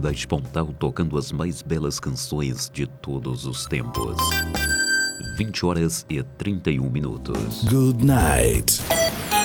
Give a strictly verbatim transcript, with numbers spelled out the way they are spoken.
da Espontal tocando as mais belas canções de todos os tempos. vinte horas e trinta e um minutos. Good night.